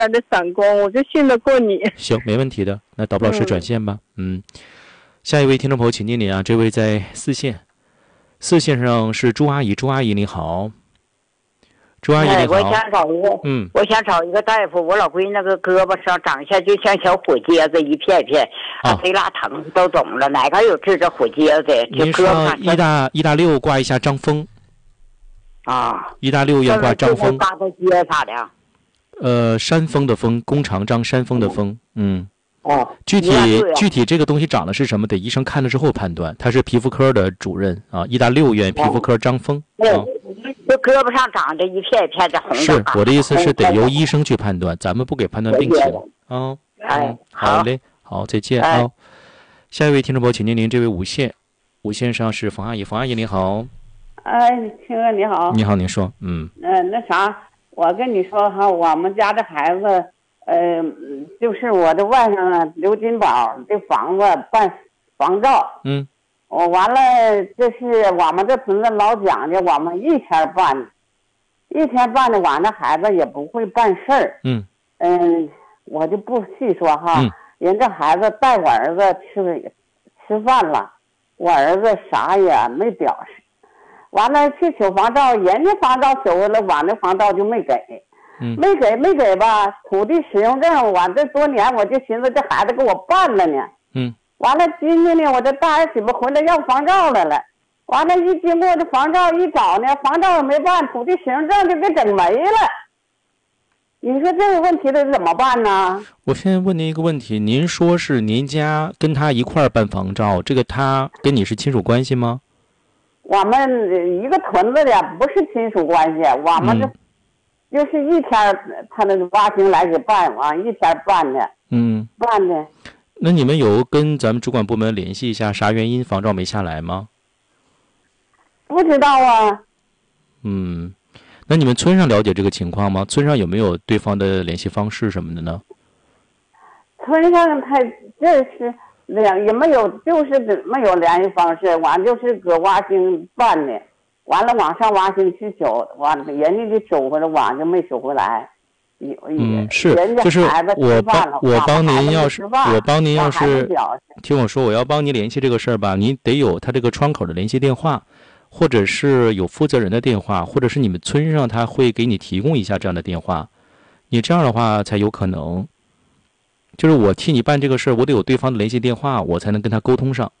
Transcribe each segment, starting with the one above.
的散光，我就信得过你。 行，没问题的。那导播老师转线吧。下一位听众朋友，请经理啊，这位在四线，四线上是朱阿姨，朱阿姨你好。朱阿姨你好。 我想找一个，我想找一个大夫。我老闺女那个胳膊上长下就像小火疖子，一片一片，贼拉疼，都肿了。哪个有治这火疖子？ 您说医大六挂一下张峰。医大六院挂张峰。 大的街啥的？ 山峰的峰，弓长张，山峰的峰。具体这个东西长的是什么？得医生看了之后判断。他是皮肤科的主任啊，医大六院皮肤科张峰。 这胳膊上长着一片一片的红的。 是我的意思是得由医生去判断，咱们不给判断病情啊。好嘞，好，再见啊。下一位听众朋友，请您这位五线上是冯阿姨，冯阿姨你好。 青哥你好。 你好，您说。 那啥，我跟你说哈，我们家的孩子，就是我的外甥刘金宝的房子办房照。我完了，这是我们这村子老讲究，我们一天办的，完了孩子也不会办事儿。我就不细说哈。人这孩子带我儿子吃饭了，我儿子啥也没表示。完了去取房照，人家房照取回来，我那房照就没给。没给吧，土地使用证，我这多年我就寻思这孩子给我办了呢。完了今天呢，我这大儿媳妇回来要房照来了，完了一经过这房照一找呢，房照也没办，土地使用证就给整没了。你说这个问题得怎么办呢？ 我现在问您一个问题，您说是您家跟他一块儿办房照，这个他跟你是亲属关系吗？ 我们一个屯子的，不是亲属关系，我们这就是一天他那挖兴来给办完，一天办的。办的。 那你们有跟咱们主管部门联系一下，啥原因房照没下来吗？ 不知道啊。 那你们村上了解这个情况吗？村上有没有对方的联系方式什么的呢？ 村上他这是也没有，就是没有联系方式，完就是搁挖兴办的，完了往上挖兴去取，完了人家就取回来，完就没取回来。 是，就是我帮您要是听我说，我要帮您联系这个事儿吧，您得有他这个窗口的联系电话，或者是有负责人的电话，或者是你们村上他会给你提供一下这样的电话，你这样的话才有可能。就是我替你办这个事儿，我得有对方的联系电话，我才能跟他沟通上。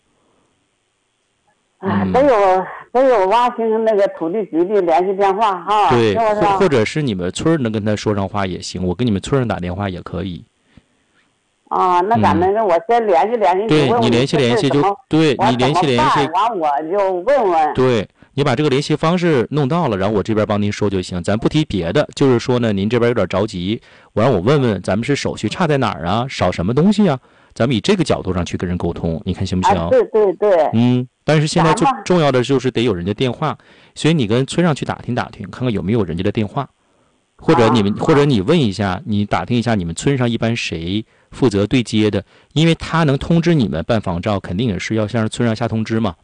得有挖兴那个土地局的联系电话哈。 对，或者是你们村能跟他说上话也行，我跟你们村上打电话也可以。 那咱们我先联系联系。 对，你联系联系就对，你联系联系， 完我就问问。 对，你把这个联系方式弄到了，然后我这边帮您说就行，咱不提别的，就是说呢，您这边有点着急，我让我问问咱们是手续差在哪儿啊，少什么东西啊，咱们以这个角度上去跟人沟通，你看行不行？ 对。 但是现在最重要的就是得有人家电话，所以你跟村上去打听打听，看看有没有人家的电话，或者你问一下，你打听一下你们村上一般谁负责对接的，因为他能通知你们办房照，肯定也是要向村上下通知嘛。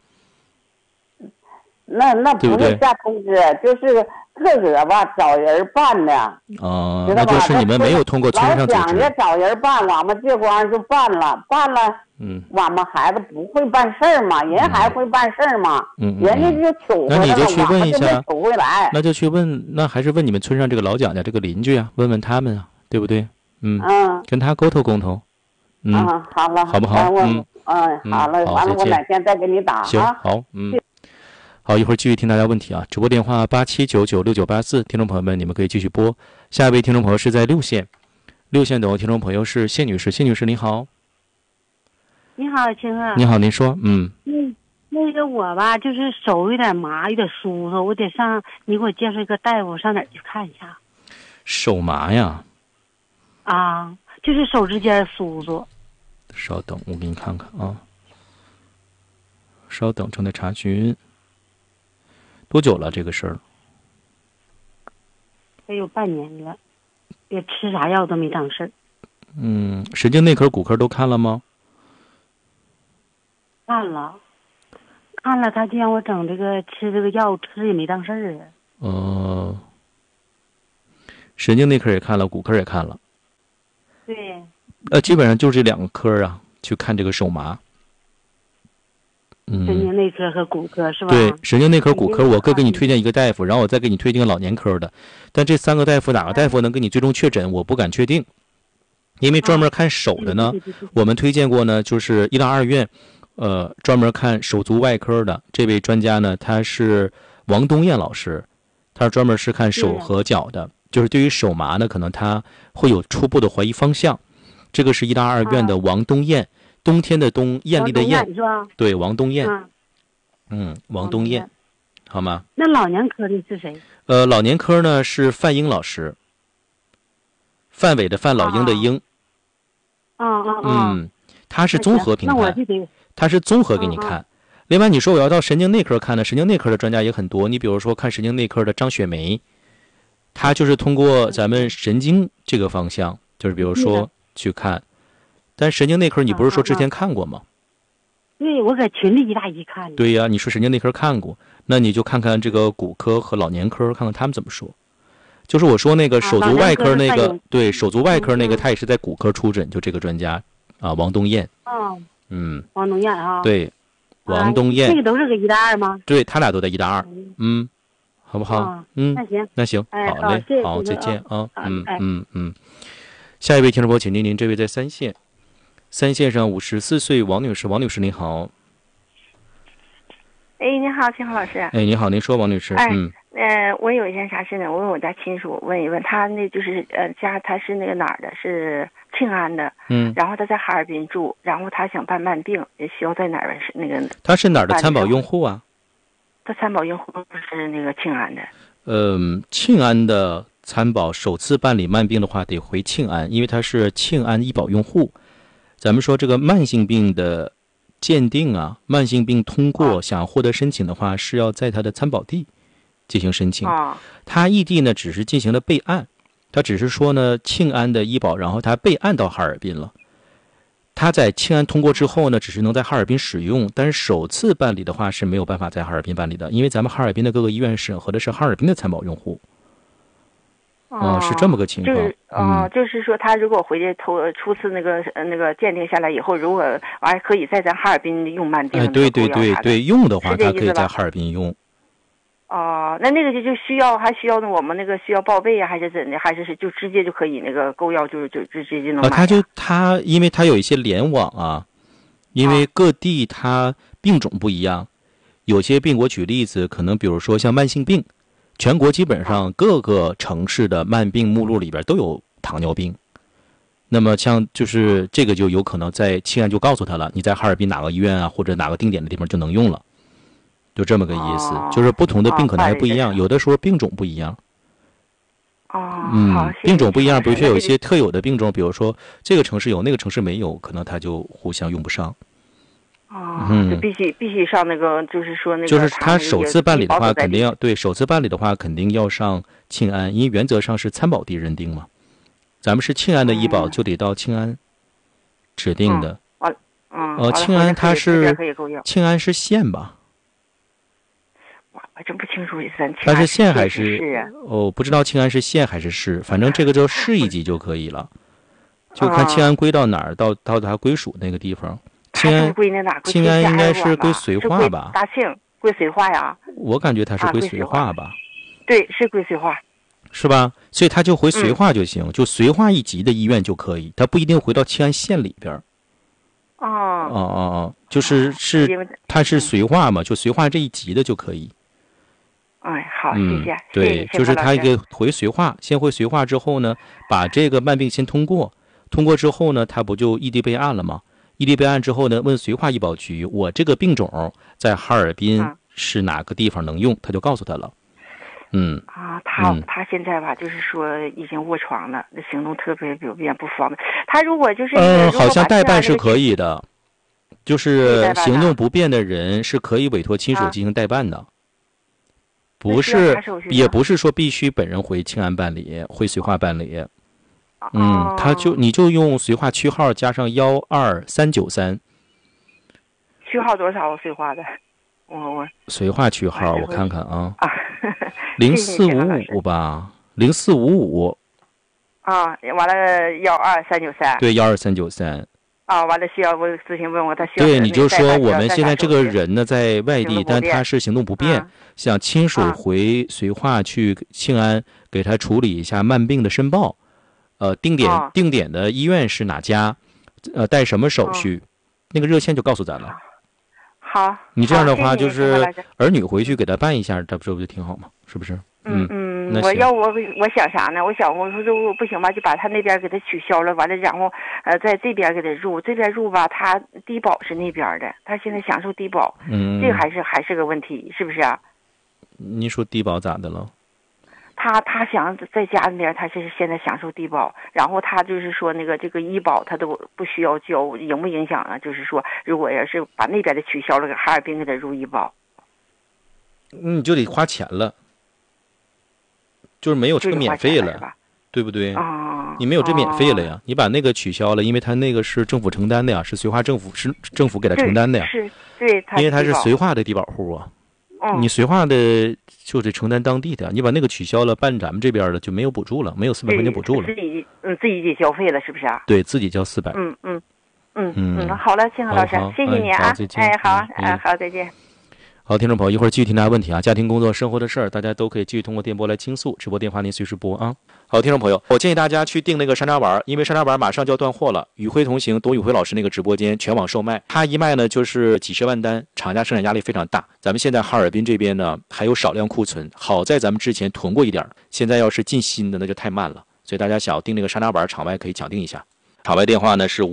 那不是下通知，就是自个儿吧找人办的。 那就是你们没有通过村上组织。 老想着找人办，我们这光就办了。我们孩子不会办事儿嘛，人还会办事儿嘛。人家就取回来了， 那你就去问一下， 取回来。 那就去问，那还是问你们村上这个老蒋家这个邻居啊，问问他们啊，对不对？跟他沟通沟通。 好了， 好不好？ 好了，完了我哪天再给你打啊。 行，好，好，一会儿继续听大家问题啊。直播电话87996984，听众朋友们，你们可以继续拨。下一位听众朋友是在6线等听众朋友是谢女士，谢女士你好。 你好，青哥。 你好，您说。 那个我吧，就是手有点麻，有点舒服，我得上，你给我介绍一个大夫，上哪儿去看一下？ 手麻呀？ 就是手指尖酥酥。 稍等，我给你看看啊。稍等，正在查询。多久了这个事儿？ 得有半年了，也吃啥药都没当事儿。 神经内科、骨科都看了吗？ 看了，他就让我整这个吃这个药，吃也没当事儿啊。 神经内科也看了，骨科也看了。 基本上就是这2个科啊，去看这个手麻。 神经内科和骨科是吧？ 对，神经内科、骨科，我各给你推荐一个大夫，然后我再给你推荐老年科的。但这3个大夫哪个大夫能给你最终确诊，我不敢确定。因为专门看手的呢，我们推荐过呢，就是医大2院，专门看手足外科的这位专家呢，他是王东燕老师，他专门是看手和脚的，就是对于手麻呢，可能他会有初步的怀疑方向。这个是医大2院的王东燕。冬天的冬，艳丽的艳，对，王东燕，王东燕，好吗？ 那老年科的是谁？ 老年科呢是范英老师，范伟的范，老鹰的鹰。他是综合评判，他是综合给你看。另外，你说我要到神经内科看呢，神经内科的专家也很多。你比如说看神经内科的张雪梅，他就是通过咱们神经这个方向，就是比如说去看。但神经内科你不是说之前看过吗？ 对，我搁群里一大一看。 对呀，你说神经内科看过，那你就看看这个骨科和老年科，看看他们怎么说。就是我说那个手足外科那个，对，手足外科那个，他也是在骨科出诊，就这个专家啊，王东燕。 王东燕啊。 对，王东燕。 这个都是个医大2吗？ 对，他俩都在医大2。好不好？那行，好嘞，好，再见啊。下一位听众朋友，请您这位在3线，3线上54岁王女士，王女士您好。 你好，秦昊老师。 你好，您说，王女士。 我有一件啥事呢？我问我家亲属，问一问他，那就是家他是那个哪儿的？是庆安的。然后他在哈尔滨住，然后他想办慢病，也需要在哪儿那个？ 他是哪儿的参保用户啊？ 他参保用户是那个庆安的。 庆安的参保首次办理慢病的话，得回庆安，因为他是庆安医保用户。咱们说这个慢性病的鉴定啊，慢性病通过想获得申请的话，是要在他的参保地进行申请。他异地呢只是进行了备案，他只是说呢庆安的医保，然后他备案到哈尔滨了。他在庆安通过之后呢，只是能在哈尔滨使用，但是首次办理的话是没有办法在哈尔滨办理的，因为咱们哈尔滨的各个医院审核的是哈尔滨的参保用户。是这么个情况。 就是说他如果回去初次那个鉴定下来以后，如果完可以在咱哈尔滨用慢病。 对，用的话他可以在哈尔滨用。 那个就需要我们那个需要报备啊，还是怎的？还是就直接就可以那个购药就直接就能买？ 他因为他有一些联网啊，因为各地它病种不一样，有些病我举例子，可能比如说像慢性病。全国基本上各个城市的慢病目录里边都有糖尿病，那么像就是这个就有可能在庆安就告诉他了，你在哈尔滨哪个医院啊或者哪个定点的地方就能用了，就这么个意思。就是不同的病可能还不一样，有的时候病种不一样。病种不一样，比如说有一些特有的病种，比如说这个城市有那个城市没有，可能他就互相用不上。 就必须上那个，就是说那个， 就是他首次办理的话，肯定要对首次办理的话，肯定要上庆安，因为原则上是参保地认定嘛。咱们是庆安的医保，就得到庆安指定的。庆安它是庆安是县吧？ 我真不清楚它是县还是不知道庆安是县还是市，反正这个就市一级就可以了，就看庆安归到哪儿，到它归属那个地方。庆安应该是归绥化吧？ 大庆归绥化呀？ 我感觉它是归绥化吧？ 对，是归绥化， 是吧？所以他就回绥化就行，就绥化一级的医院就可以，他不一定回到庆安县里边。就是他是绥化嘛，就绥化这一级的就可以。 好，谢谢。 对，就是他一个回绥化，先回绥化之后呢，把这个慢病先通过之后呢，他不就异地备案了吗？异地备案之后呢，问绥化医保局，我这个病种在哈尔滨是哪个地方能用，他就告诉他了。 他现在吧，就是说已经卧床了，行动特别有点不方便。他如果就是好像代办是可以的，就是行动不便的人是可以委托亲属进行代办的，也不是说必须本人回庆安办理，回绥化办理。你就用绥化区号加上12393。 区号多少？绥化的， 绥化区号我看看啊，0455吧，0455。 啊，完了12393。 对12393。 啊，完了需要我咨询问我他需要。 对，你就说我们现在这个人呢在外地，但他是行动不便，想亲属回绥化去庆安给他处理一下慢病的申报，定点的医院是哪家，带什么手续，那个热线就告诉咱了。 好， 你这样的话就是儿女回去给他办一下，这不就挺好吗？是不是？ 我想啥呢？我说不行吧，就把他那边给他取消了，完了然后在这边给他入，这边入吧，他低保是那边的，他现在享受低保，这个还是个问题，是不是啊？ 您说低保咋的了？ 他想在家里面，他是现在享受低保，然后他就是说这个医保他都不需要交，影不影响啊？就是说，如果要是把那边的取消了，给哈尔滨给他入医保， 你就得花钱了。就是没有这个免费了，对不对？你没有这免费了呀，你把那个取消了，因为他那个是政府承担的呀，是绥化政府给他承担的呀。 是，对， 因为他是绥化的低保户啊。你绥化的就得承担当地的，你把那个取消了，办咱们这边的就没有补助了，没有400块钱补助了。 自己给交费了，是不是啊？ 对自己交400。 好了，幸好老师，谢谢你啊。好，再见。 好，听众朋友，一会儿继续听大家问题啊，家庭、工作、生活的事儿，大家都可以继续通过电波来倾诉，直播电话您随时拨啊。好，听众朋友，我建议大家去订那个山楂丸，因为山楂丸马上就要断货了。宇辉同行董宇辉老师那个直播间全网售卖，他一卖呢就是几十万单，厂家生产压力非常大。咱们现在哈尔滨这边呢还有少量库存，好在咱们之前囤过一点，现在要是进新的那就太慢了，所以大家想要订那个山楂丸，场外可以抢订一下。场外电话呢是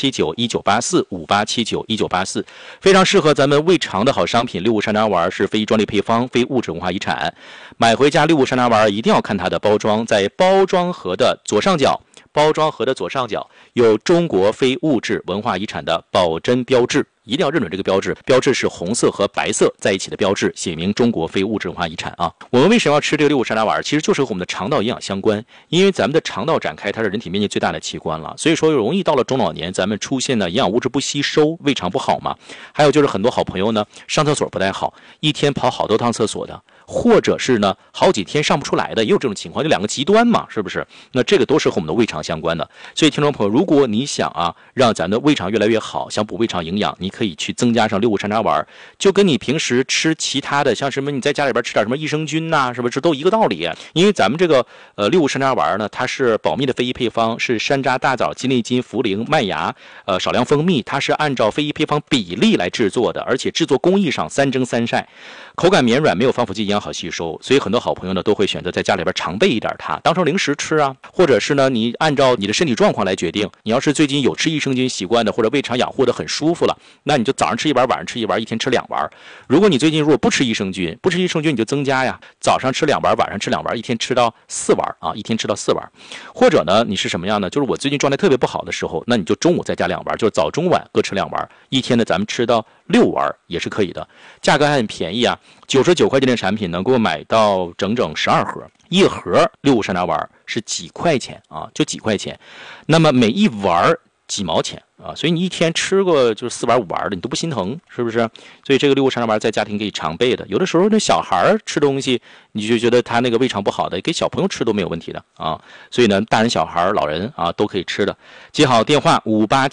58791984，58791984，非常适合咱们胃肠的好商品。六物山楂丸是非专利配方，非物质文化遗产。买回家六物山楂丸一定要看它的包装，在包装盒的左上角有中国非物质文化遗产的保真标志，一定要认准这个标志，标志是红色和白色在一起的标志，写明中国非物质文化遗产啊。我们为什么要吃这个六物山楂丸？其实就是和我们的肠道营养相关，因为咱们的肠道展开它是人体面积最大的器官了，所以说容易到了中老年咱们出现的营养物质不吸收，胃肠不好嘛。还有就是很多好朋友呢上厕所不太好，一天跑好多趟厕所的，或者是呢好几天上不出来的，也有这种情况，就两个极端嘛，是不是？那这个都是和我们的胃肠相关的。所以听众朋友，如果你想让咱的胃肠越来越好，想补胃肠营养，你可以去增加上六物山楂丸，就跟你平时吃其他的像什么你在家里边吃点什么益生菌呐，是不是这都一个道理？因为咱们这个六物山楂丸呢，它是保密的非遗配方，是山楂、大枣、金栗金、茯苓、麦芽少量蜂蜜，它是按照非遗配方比例来制作的，而且制作工艺上3蒸3晒，口感绵软，没有防腐剂，营养好吸收，所以很多好朋友呢都会选择在家里边常备一点它，当成零食吃啊，或者是呢你按照你的身体状况来决定。你要是最近有吃益生菌习惯的，或者胃肠养护的很舒服了，那你就早上吃1丸，晚上吃1丸，一天吃2丸。如果你最近如果不吃益生菌你就增加呀，早上吃2丸，晚上吃2丸，一天吃到4丸啊，一天吃到4丸。或者呢你是什么样呢？就是我最近状态特别不好的时候，那你就中午再加2丸，就是早中晚各吃2丸，一天呢咱们吃到6丸也是可以的，价格还很便宜啊，99块钱的产品能够买到整整12盒，一盒六物山楂丸是几块钱啊，就几块钱，那么每一丸几毛钱啊，所以你一天吃过就是4丸5丸的，你都不心疼，是不是？所以这个六物山楂丸在家庭可以常备的，有的时候那小孩吃东西，你就觉得他那个胃肠不好的，给小朋友吃都没有问题的啊。所以呢，大人小孩老人啊都可以吃的。记好电话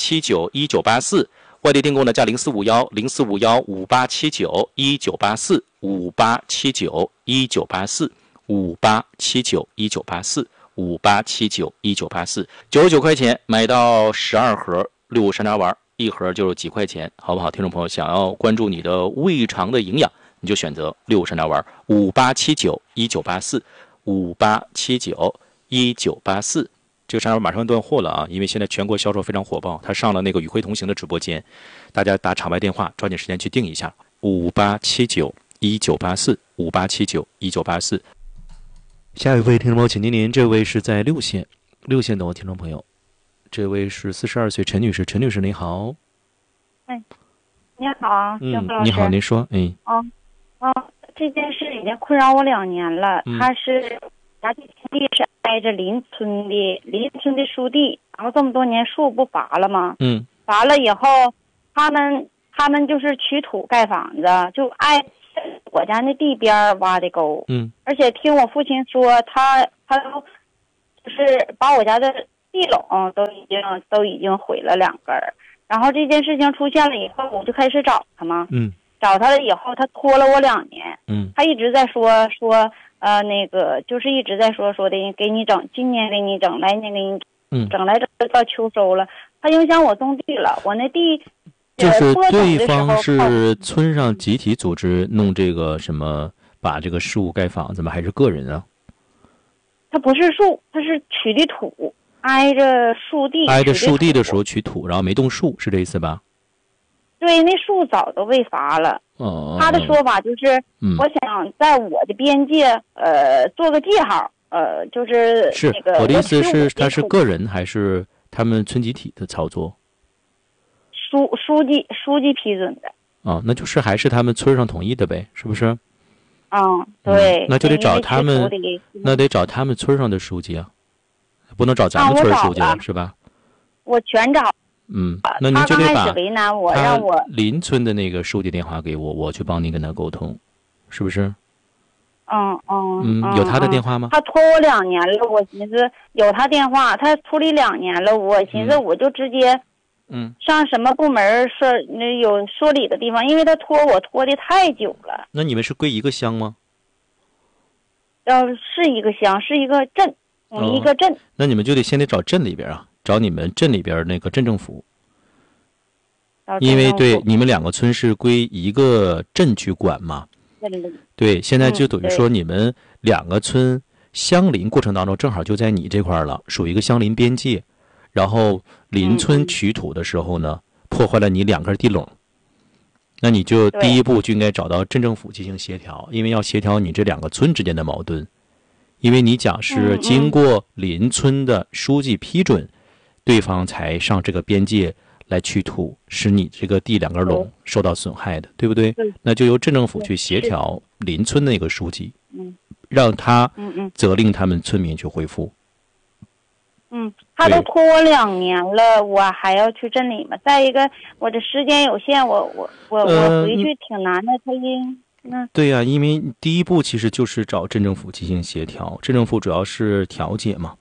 58791984。外地订购呢加0451-0451584，58791984，58791984，58791984，99块钱买到12盒六物山楂丸，一盒就是几块钱，好不好？听众朋友想要关注你的胃肠的营养，你就选择六物山楂丸，58791984，58791984。这个山楂马上断货了啊，因为现在全国销售非常火爆，他上了那个宇辉同行的直播间，大家打场外电话，抓紧时间去订一下58791984，58791984。下一位听众朋友，请您，这位是在6线等我听众朋友，这位是42岁陈女士，陈女士您好。 哎，你好， 你好，您说， 这件事已经困扰我2年了，他是家地是挨着邻村的树地，然后这么多年树不伐了吗？伐了以后，他们就是取土盖房子，就挨我家那地边挖的沟。而且听我父亲说，他都是把我家的地垄都已经毁了2根儿。然后这件事情出现了以后，我就开始找他嘛。找他了以后，他拖了我2年。他一直在说那个就是一直在说的给你整，今年给你整，来年给你整，整来整到秋收了，他影响我种地了。我那地就是对方是村上集体组织弄这个什么，把这个树盖房子吗？还是个人啊？ 他不是树，他是取的土。挨着树地的时候取土，然后没动树，是这意思吧？ 对，那树早都被伐了。他的说法就是，我想在我的边界，做个记号，就是那个。 我的意思是，他是个人还是他们村集体的操作？ 书记批准的。 那就是还是他们村上同意的呗，是不是？ 对。 那就得找他们，那得找他们村上的书记啊。不能找咱们村书记了，是吧？ 我全找。 那您就得把他邻村的那个书记电话给我，我去帮您跟他沟通，是不是？有他的电话吗？ 他拖我2年了，我寻思有他电话，他处理2年了，我寻思我就直接上什么部门有说理的地方，因为他拖的太久了。 那你们是归一个乡吗？ 是一个乡，是一个镇。一个镇， 那你们就得先得找镇里边啊，找你们镇里边那个镇政府，因为对你们2个村是归一个镇去管嘛。对，现在就等于说你们2个村相邻过程当中，正好就在你这块了，属于一个相邻边界。然后邻村取土的时候呢，破坏了你2根地垄，那你就第一步就应该找到镇政府进行协调，因为要协调你这2个村之间的矛盾。因为你讲是经过邻村的书记批准，对方才上这个边界来取土，使你这个地2根垄受到损害的，对不对？那就由镇政府去协调邻村那个书记，让他责令他们村民去恢复。 他都拖我2年了，我还要去镇里嘛。再一个，我的时间有限，我回去挺难的。 对呀，因为第一步其实就是找镇政府进行协调，镇政府主要是调解嘛。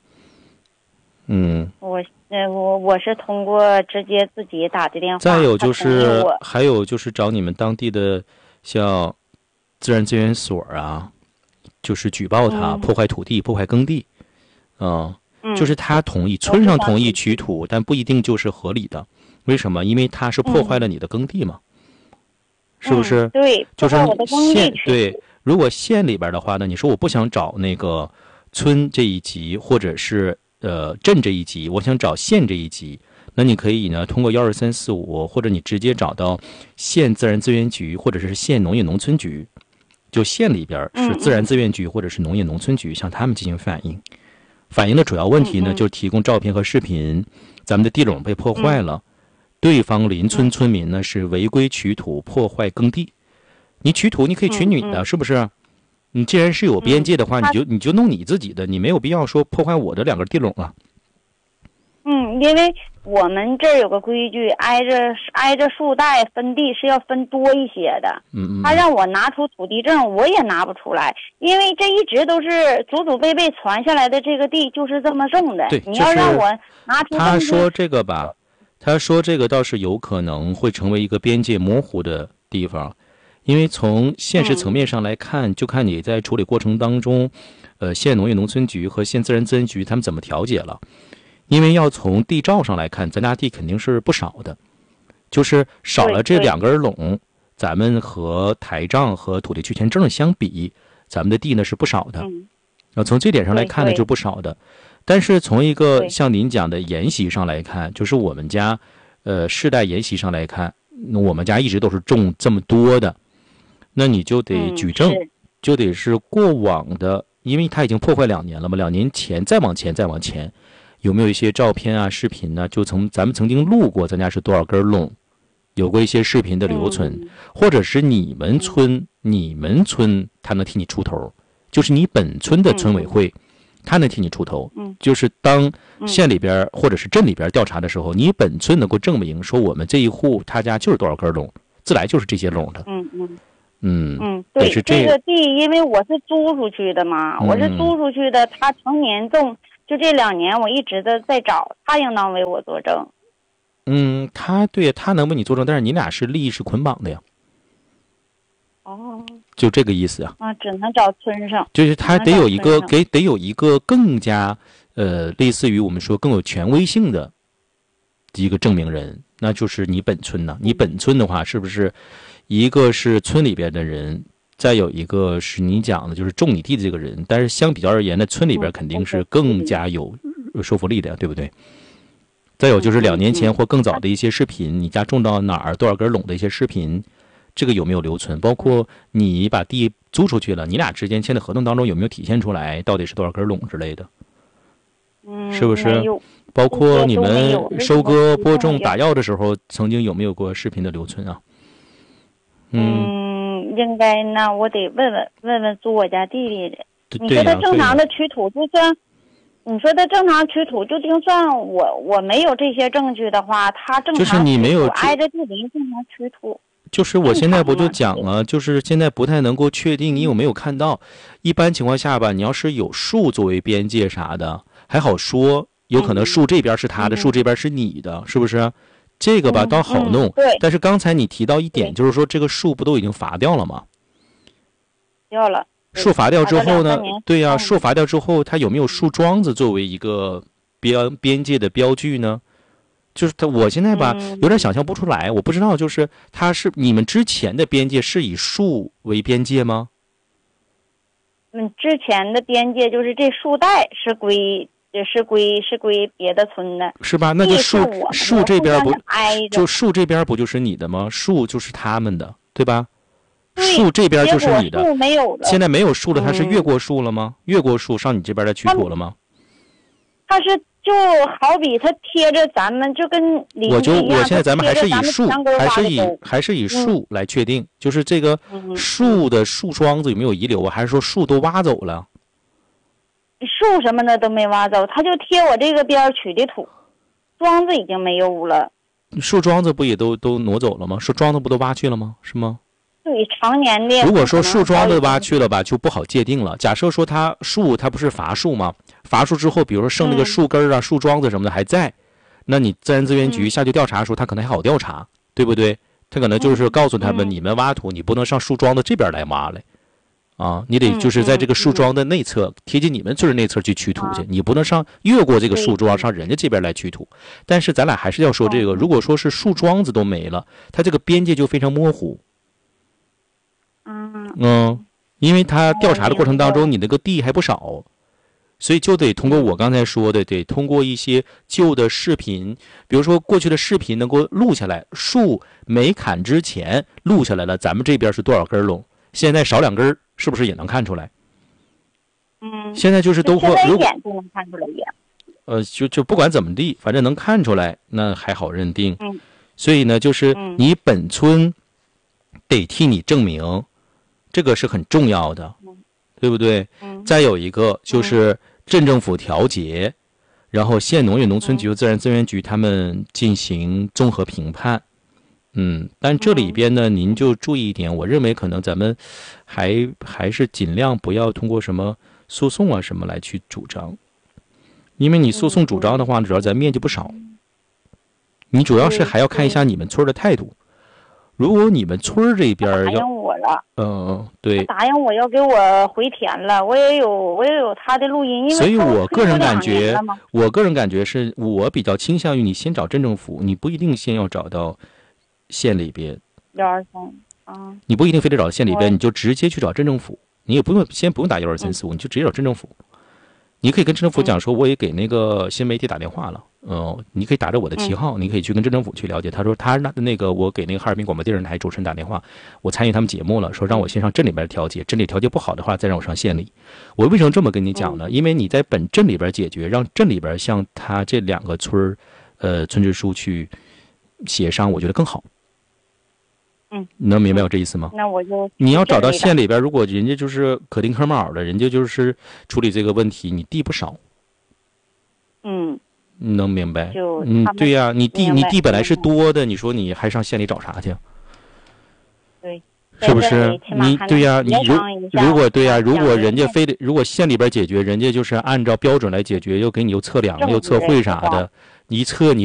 我是通过直接自己打的电话。 再有就是还有就是找你们当地的像自然资源所啊，就是举报他破坏土地、破坏耕地，就是他同意，村上同意取土，但不一定就是合理的。为什么？因为他是破坏了你的耕地嘛。是不是？ 对， 就是县对。如果县里边的话呢，你说我不想找那个村这一级，或者是镇这一级，我想找县这一级，那你可以呢通过12345，或者你直接找到县自然资源局，或者是县农业农村局，就县里边是自然资源局或者是农业农村局，向他们进行反映。反映的主要问题呢，就是提供照片和视频，咱们的地垄被破坏了。对方邻村村民呢是违规取土破坏耕地，你取土你可以取你的，是不是？你既然是有边界的话，你就弄你自己的，你没有必要说破坏我的2根地垄啊。 因为我们这儿有个规矩，挨着树带分地是要分多一些的。他让我拿出土地证，我也拿不出来，因为这一直都是祖祖辈辈传下来的，这个地就是这么种的。 对， 你要让我拿出他说这个吧。他说这个倒是有可能会成为一个边界模糊的地方，因为从现实层面上来看，就看你在处理过程当中，县农业农村局和县自然资源局他们怎么调解了。因为要从地照上来看，咱家地肯定是不少的，就是少了这2根垄，咱们和台账和土地取权证相比，咱们的地呢是不少的。从这点上来看呢，就不少的。但是从一个像您讲的沿袭上来看，就是我们家世代沿袭上来看，我们家一直都是种这么多的，那你就得举证，就得是过往的，因为它已经破坏2年了嘛，2年前再往前有没有一些照片啊视频呢？就咱们曾经录过咱家是多少根垄，有过一些视频的留存，或者是你们村他能替你出头，就是你本村的村委会他能替你出头，就是当县里边或者是镇里边调查的时候，你本村能够证明说我们这一户他家就是多少根垄，自来就是这些垄的。 对， 是这个地因为我是租出去的嘛，我是租出去的，他成年种， 就这2年我一直在找，他应当为我作证。 他能为你作证，但是你俩是利益是捆绑的呀。 哦， 就这个意思啊。 只能找村上。 就是他得有一个更加类似于我们说更有权威性的一个证明人，那就是你本村呢。你本村的话，是不是一个是村里边的人，再有一个是你讲的就是种你地的这个人？但是相比较而言呢，村里边肯定是更加有说服力的，对不对？再有就是2年前或更早的一些视频，你家种到哪儿多少根垄的一些视频，这个有没有留存？包括你把地租出去了，你俩之间签的合同当中有没有体现出来到底是多少根垄之类的？是不是？包括你们收割、播种、打药的时候，曾经有没有过视频的留存啊？ 应该呢，我得问租我家弟弟的。你说他正常的取土，就算你说他正常取土，就算我没有这些证据的话，他正常就是你没有挨着地邻正常取土。 就是我现在不就讲了，就是现在不太能够确定你有没有看到。一般情况下吧，你要是有树作为边界啥的，还好说，有可能树这边是他的，树这边是你的，是不是？这个吧倒好弄。但是刚才你提到一点，就是说这个树不都已经伐掉了吗？ 掉了。 树伐掉之后呢？对呀，树伐掉之后，它有没有树桩子作为一个边界的标记呢？就是我现在吧有点想象不出来，我不知道，就是它是你们之前的边界是以树为边界吗？ 之前的边界就是这树带是归别的村的， 是吧？那就树这边不就树这边不就是你的吗？树就是他们的，对吧？树这边就是你的。现在没有树了，它是越过树了吗？越过树上你这边来取土了吗？ 它是就好比它贴着咱们，就跟邻居一样。 我现在咱们还是以树来确定，就是这个树的树桩子有没有遗留啊？还是说树都挖走了？ 树什么的都没挖走，他就贴我这个边取的土，桩子已经没有了。 树桩子不也都挪走了吗？树桩子不都挖去了吗？是吗？ 对，常年的。 如果说树桩子挖去了吧，就不好界定了。假设说它不是伐树吗？伐树之后，比如说剩那个树根啊、树桩子什么的还在，那你自然资源局下去调查的时候，他可能还好调查，对不对？他可能就是告诉他们，你们挖土，你不能上树桩子这边来挖来，啊，你得就是在这个树桩的内侧，贴近你们村内侧去取土去，你不能越过这个树桩上人家这边来取土。但是咱俩还是要说这个，如果说是树桩子都没了，它这个边界就非常模糊。因为他调查的过程当中，你那个地还不少，所以就得通过我刚才说的，得通过一些旧的视频，比如说过去的视频能够录下来，树没砍之前录下来了，咱们这边是多少根垄，现在少2根，是不是也能看出来？现在就是都会，如果能看出来也。 就不管怎么地，反正能看出来，那还好认定。所以呢，就是你本村得替你证明。这个是很重要的，对不对？再有一个就是镇政府调解，然后县农业农村局和自然资源局他们进行综合评判。但这里边呢，您就注意一点，我认为可能咱们还是尽量不要通过什么诉讼啊什么来去主张，因为你诉讼主张的话，主要咱面积不少，你主要是还要看一下你们村的态度。如果你们村这边答应我了， 对， 答应我要给我回填了，我也有他的录音，因为所以我个人感觉是我比较倾向于你先找镇政府，你不一定先要找到县里边。你不一定非得找到县里边，你就直接去找镇政府，你也不用打12345，你就直接找镇政府。你可以跟镇政府讲说，我也给那个新媒体打电话了，你可以打着我的旗号，你可以去跟镇政府去了解。他说他那个我给那个哈尔滨广播电视台主持人打电话，我参与他们节目了，说让我先上镇里边调解，镇里调解不好的话，再让我上县里。我为什么这么跟你讲呢？因为你在本镇里边解决，让镇里边向他这2个村支书去协商，我觉得更好。你能明白我这意思吗？ 那我就你要找到县里边，如果人家就是可丁可卯的，人家就是处理这个问题，你地不少。你能明白？对呀，你地本来是多的，你说你还上县里找啥去？ 对， 是不是？你对呀，你如果对呀，如果人家非得如果县里边解决，人家就是按照标准来解决，又给你又测量又测绘啥的，一测你